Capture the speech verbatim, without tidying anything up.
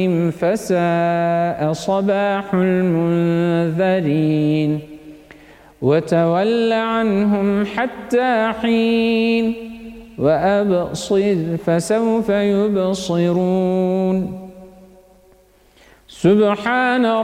فساء صباح المنذرين وتول عنهم حتى حين وأبصر فسوف يبصرون سبحان